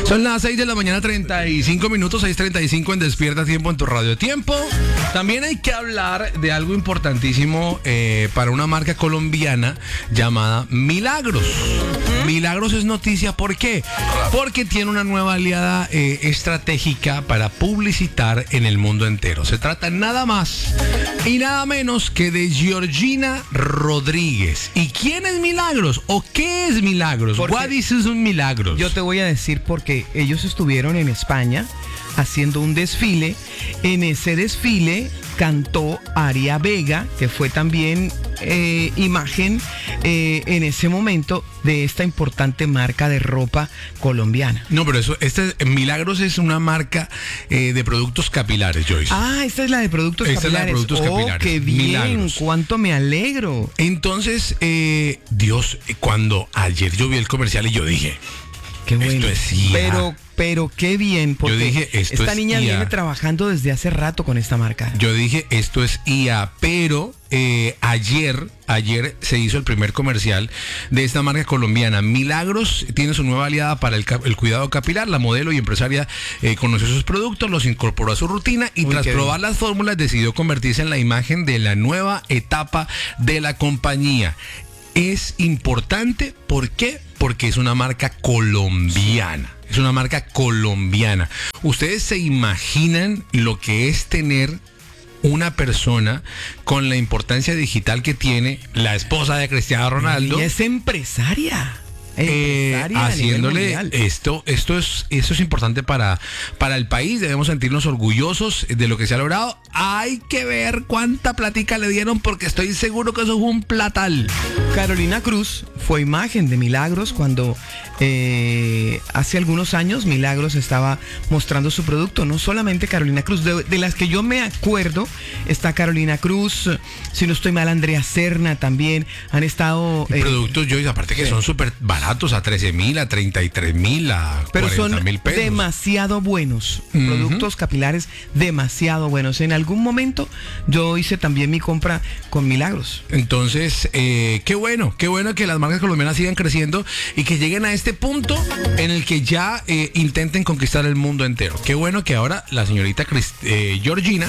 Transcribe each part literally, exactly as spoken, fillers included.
Son las seis de la mañana, treinta y cinco minutos, seis treinta y cinco en Despierta Tiempo en tu Radio Tiempo. También hay que hablar de algo importantísimo eh, para una marca colombiana llamada Milagros. Uh-huh. Milagros es noticia, ¿por qué? Porque tiene una nueva aliada eh, estratégica para publicitar en el mundo entero. Se trata nada más y nada menos que de Georgina Rodríguez. ¿Y quién es Milagros? ¿O qué es Milagros? Porque What is un Milagros? Yo te voy a decir porque ellos estuvieron en España haciendo un desfile. En ese desfile cantó Aria Vega, que fue también eh, imagen eh, en ese momento de esta importante marca de ropa colombiana. No, pero eso, este Milagros es una marca eh, de productos capilares, Joyce. Ah, esta es la de productos esta capilares. Es la de productos oh, capilares. Qué bien, Milagros. Cuánto me alegro. Entonces, eh, Dios, cuando ayer yo vi el comercial y yo dije, qué bueno. Esto es I A. Pero, pero qué bien, porque yo dije, esto esta es niña I A. viene trabajando desde hace rato con esta marca. Yo dije, esto es I A, pero eh, ayer, ayer se hizo el primer comercial de esta marca colombiana. Milagros tiene su nueva aliada para el, el cuidado capilar. La modelo y empresaria eh, conoció sus productos, los incorporó a su rutina y Uy, tras probar bien. las fórmulas decidió convertirse en la imagen de la nueva etapa de la compañía. Es importante, ¿por qué? Porque es una marca colombiana. Es una marca colombiana. ¿Ustedes se imaginan lo que es tener una persona con la importancia digital que tiene la esposa de Cristiano Ronaldo? Y es empresaria. Eh, haciéndole esto, esto es, esto es importante para, para el país. Debemos sentirnos orgullosos de lo que se ha logrado. Hay que ver cuánta platica le dieron, porque estoy seguro que eso fue un platal. Carolina Cruz fue imagen de Milagros cuando eh, hace algunos años Milagros estaba mostrando su producto. No solamente Carolina Cruz, de, de las que yo me acuerdo está Carolina Cruz, si no estoy mal Andrea Serna también han estado eh, productos, yo aparte que sí. son súper baratos, a trece mil, a treinta y tres mil, a cuarenta mil pesos. Demasiado buenos, uh-huh. productos capilares demasiado buenos. En algún momento yo hice también mi compra con Milagros. Entonces, eh, qué bueno, qué bueno que las marcas colombianas sigan creciendo y que lleguen a este punto en el que ya eh, intenten conquistar el mundo entero. Qué bueno que ahora la señorita Christ, eh, Georgina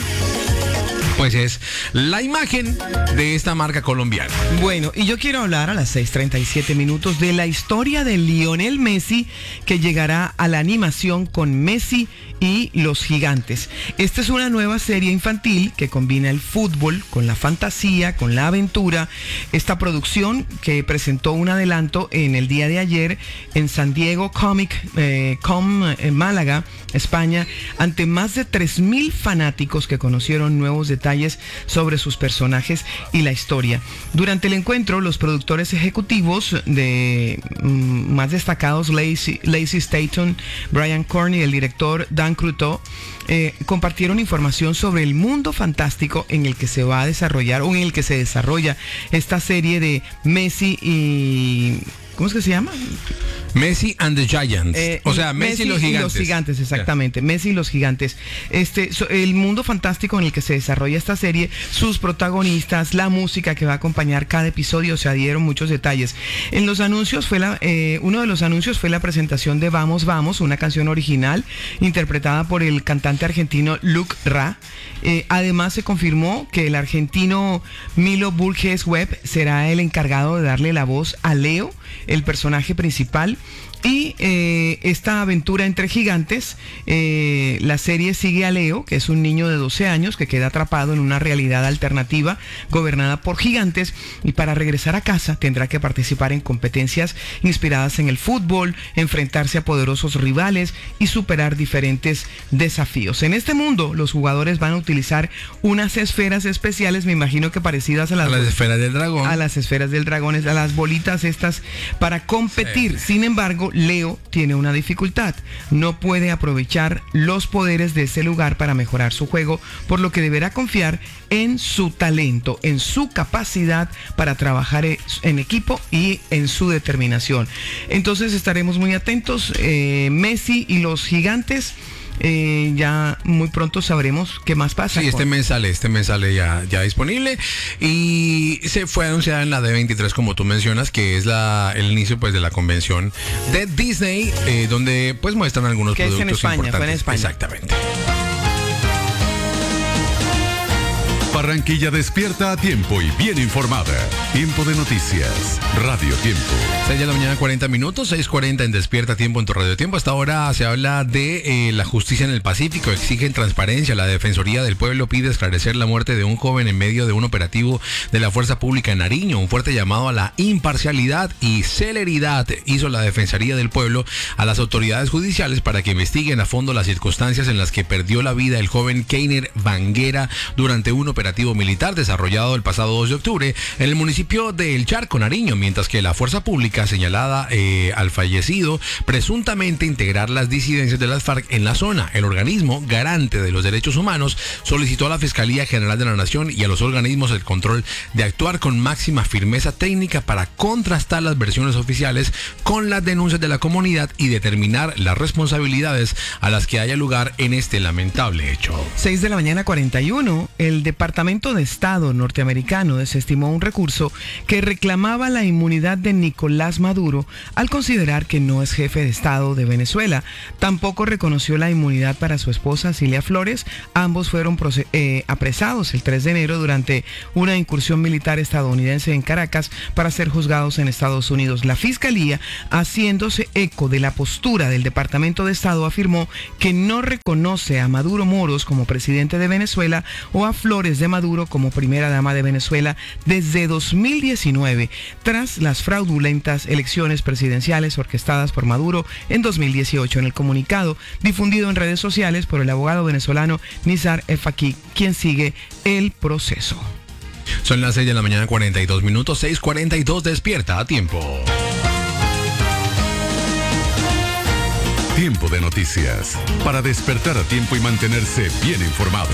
pues es la imagen de esta marca colombiana. Bueno, y yo quiero hablar a las seis treinta y siete minutos de la historia de Lionel Messi, que llegará a la animación con Messi y los Gigantes. Esta es una nueva serie infantil que combina el fútbol con la fantasía, con la aventura. Esta producción, que presentó un adelanto en el día de ayer en San Diego Comic eh, Com en Málaga, España, ante más de tres mil fanáticos que conocieron nuevos detalles sobre sus personajes y la historia. Durante el encuentro, los productores ejecutivos de mm, más destacados, Lacey, Lacey Staton, Brian Corn y el director Dan Cruto, eh, compartieron información sobre el mundo fantástico en el que se va a desarrollar o en el que se desarrolla esta serie de Messi y... ¿Cómo es que se llama? Messi and the Giants. Eh, o sea, Messi, Messi y los Gigantes. Y los Gigantes, exactamente. Yeah. Messi y los Gigantes. Este, so, el mundo fantástico en el que se desarrolla esta serie, sus protagonistas, la música que va a acompañar cada episodio, se dieron muchos detalles. En los anuncios fue la, eh, uno de los anuncios fue la presentación de Vamos, Vamos, una canción original interpretada por el cantante argentino Luc Ra. Eh, además se confirmó que el argentino Milo Burgess Webb será el encargado de darle la voz a Leo, el personaje principal. Y eh, esta aventura entre gigantes, eh, la serie sigue a Leo, que es un niño de doce años que queda atrapado en una realidad alternativa gobernada por gigantes, y para regresar a casa tendrá que participar en competencias inspiradas en el fútbol, enfrentarse a poderosos rivales y superar diferentes desafíos. En este mundo, los jugadores van a utilizar unas esferas especiales, me imagino que parecidas a las, a las esferas del dragón. A las esferas del dragón, a las bolitas estas, para competir. Sí. Sin embargo, Leo tiene una dificultad, no puede aprovechar los poderes de ese lugar para mejorar su juego, por lo que deberá confiar en su talento, en su capacidad para trabajar en equipo y en su determinación. Entonces estaremos muy atentos. eh, Messi y los Gigantes eh, ya muy pronto sabremos qué más pasa. Sí, este con... mes sale, este mes sale ya, ya disponible y se fue anunciada en la D veintitrés, como tú mencionas, que es la, el inicio pues de la convención de Disney, eh, donde pues muestran algunos que productos es en España, importantes. fue en España. Exactamente. Barranquilla despierta a tiempo y bien informada. Tiempo de noticias. Radio Tiempo. seis de la mañana, cuarenta minutos, seis cuarenta en Despierta Tiempo en tu Radio Tiempo. Hasta ahora se habla de eh, la justicia en el Pacífico. Exigen transparencia. La Defensoría del Pueblo pide esclarecer la muerte de un joven en medio de un operativo de la Fuerza Pública en Nariño. Un fuerte llamado a la imparcialidad y celeridad hizo la Defensoría del Pueblo a las autoridades judiciales para que investiguen a fondo las circunstancias en las que perdió la vida el joven Keiner Vanguera durante un operativo militar desarrollado el pasado dos de octubre en el municipio de El Charco, Nariño, mientras que la fuerza pública señalada eh, al fallecido presuntamente integrar las disidencias de las FARC en la zona. El organismo garante de los derechos humanos solicitó a la Fiscalía General de la Nación y a los organismos el control de actuar con máxima firmeza técnica para contrastar las versiones oficiales con las denuncias de la comunidad y determinar las responsabilidades a las que haya lugar en este lamentable hecho. seis de la mañana, cuarenta y uno, el Departamento de Estado norteamericano desestimó un recurso que reclamaba la inmunidad de Nicolás Maduro al considerar que no es jefe de Estado de Venezuela. Tampoco reconoció la inmunidad para su esposa Cilia Flores. Ambos fueron proce- eh, apresados el tres de enero durante una incursión militar estadounidense en Caracas para ser juzgados en Estados Unidos. La Fiscalía, haciéndose eco de la postura del Departamento de Estado, afirmó que no reconoce a Maduro Moros como presidente de Venezuela o a Flores de Maduro como primera dama de Venezuela desde dos mil diecinueve, tras las fraudulentas elecciones presidenciales orquestadas por Maduro en dos mil dieciocho. En el comunicado difundido en redes sociales por el abogado venezolano Nizar El Faqih, quien sigue el proceso. Son las seis de la mañana, cuarenta y dos minutos, seis cuarenta y dos, Despierta a Tiempo. Tiempo de noticias. Para despertar a tiempo y mantenerse bien informado.